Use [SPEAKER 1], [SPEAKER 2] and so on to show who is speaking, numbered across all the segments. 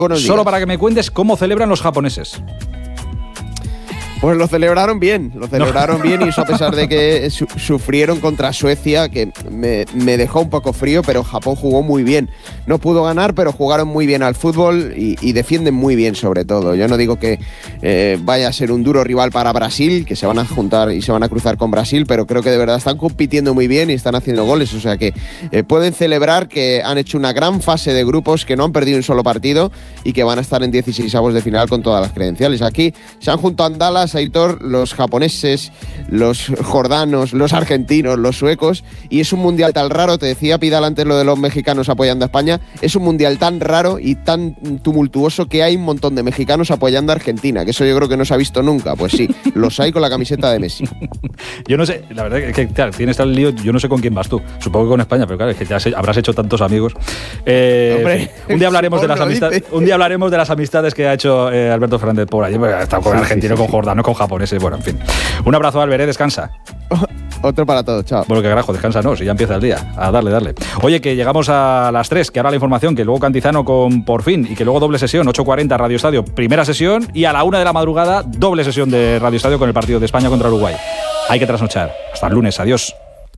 [SPEAKER 1] Solo para que me cuentes cómo celebran los japoneses.
[SPEAKER 2] Pues lo celebraron bien y eso a pesar de que sufrieron contra Suecia, que me dejó un poco frío, pero Japón jugó muy bien. No pudo ganar, pero jugaron muy bien al fútbol y defienden muy bien sobre todo. Yo no digo que vaya a ser un duro rival para Brasil, que se van a juntar y se van a cruzar con Brasil, pero creo que de verdad están compitiendo muy bien y están haciendo goles, o sea que pueden celebrar que han hecho una gran fase de grupos, que no han perdido un solo partido y que van a estar en 16avos de final con todas las credenciales. Aquí se han juntado Andalas, Aitor, los japoneses, los jordanos, los argentinos, los suecos, y es un mundial tan raro. Te decía Pidal antes lo de los mexicanos apoyando a España, es un mundial tan raro y tan tumultuoso que hay un montón de mexicanos apoyando a Argentina, que eso yo creo que no se ha visto nunca. Pues sí, los hay con la camiseta de Messi.
[SPEAKER 1] Yo no sé, la verdad es que claro, tienes tal lío, yo no sé con quién vas tú, supongo que con España, pero claro, es que ya habrás hecho tantos amigos.
[SPEAKER 2] Hombre,
[SPEAKER 1] un día hablaremos de las amistades que ha hecho Alberto Fernández por allí, ha estado con argentino, con jordano, con japonés. Bueno, en fin. Un abrazo, Albert, descansa.
[SPEAKER 2] Otro para todos, chao.
[SPEAKER 1] Bueno, que carajo, descansa no, si ya empieza el día. A darle. Oye, que llegamos a las 3, que ahora la información, que luego Cantizano con Por Fin, y que luego doble sesión, 8:40 Radio Estadio, primera sesión, y a la 1 de la madrugada, doble sesión de Radio Estadio con el partido de España contra Uruguay. Hay que trasnochar. Hasta el lunes, adiós.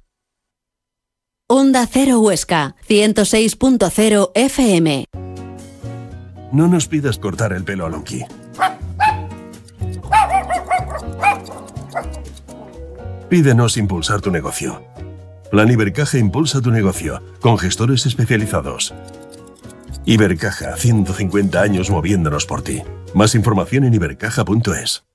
[SPEAKER 3] Onda Cero Huesca, 106.0 FM.
[SPEAKER 4] No nos pidas cortar el pelo a Lonky. Pídenos impulsar tu negocio. Plan Ibercaja impulsa tu negocio, con gestores especializados. Ibercaja, 150 años moviéndonos por ti. Más información en ibercaja.es.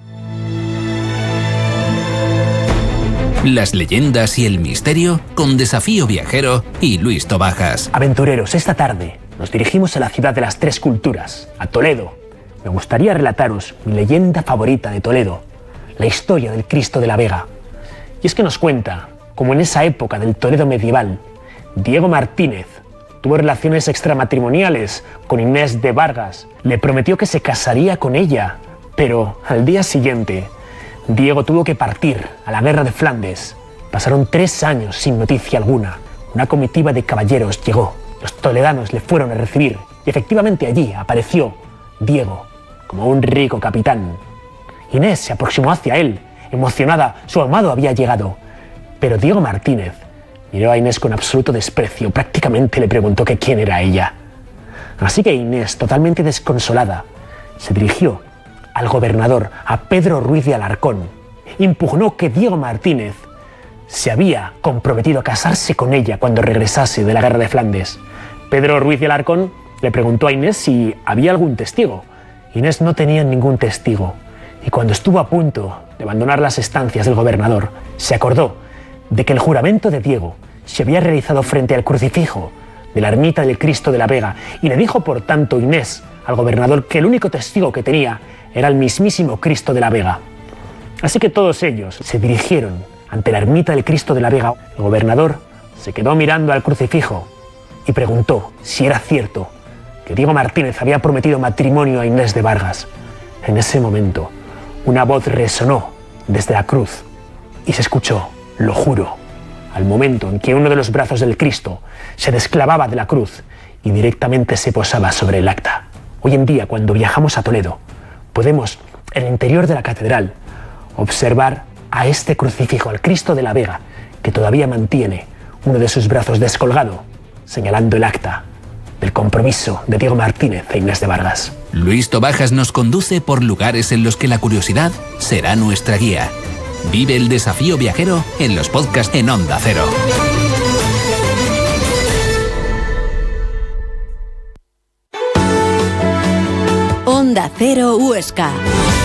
[SPEAKER 5] Las leyendas y el misterio con Desafío Viajero y Luis Tobajas.
[SPEAKER 6] Aventureros, esta tarde nos dirigimos a la ciudad de las tres culturas, a Toledo. Me gustaría relataros mi leyenda favorita de Toledo, la historia del Cristo de la Vega. Y es que nos cuenta, como en esa época del Toledo medieval, Diego Martínez tuvo relaciones extramatrimoniales con Inés de Vargas. Le prometió que se casaría con ella, pero al día siguiente, Diego tuvo que partir a la guerra de Flandes. Pasaron 3 años sin noticia alguna. Una comitiva de caballeros llegó. Los toledanos le fueron a recibir y efectivamente allí apareció Diego como un rico capitán. Inés se aproximó hacia él. Emocionada, su amado había llegado. Pero Diego Martínez miró a Inés con absoluto desprecio. Prácticamente le preguntó que quién era ella. Así que Inés, totalmente desconsolada, se dirigió al gobernador, a Pedro Ruiz de Alarcón. Impugnó que Diego Martínez se había comprometido a casarse con ella cuando regresase de la guerra de Flandes. Pedro Ruiz de Alarcón le preguntó a Inés si había algún testigo. Inés no tenía ningún testigo. Y cuando estuvo a punto de abandonar las estancias del gobernador, se acordó de que el juramento de Diego se había realizado frente al crucifijo de la ermita del Cristo de la Vega, y le dijo por tanto Inés al gobernador que el único testigo que tenía era el mismísimo Cristo de la Vega. Así que todos ellos se dirigieron ante la ermita del Cristo de la Vega. El gobernador se quedó mirando al crucifijo y preguntó si era cierto que Diego Martínez había prometido matrimonio a Inés de Vargas. En ese momento, una voz resonó desde la cruz y se escuchó: lo juro, al momento en que uno de los brazos del Cristo se desclavaba de la cruz y directamente se posaba sobre el acta. Hoy en día, cuando viajamos a Toledo, podemos, en el interior de la catedral, observar a este crucifijo, al Cristo de la Vega, que todavía mantiene uno de sus brazos descolgado, señalando el acta del compromiso de Diego Martínez e Inés de Vargas.
[SPEAKER 5] Luis Tobajas nos conduce por lugares en los que la curiosidad será nuestra guía. Vive el Desafío Viajero en los podcasts en Onda Cero.
[SPEAKER 3] Onda Cero Huesca.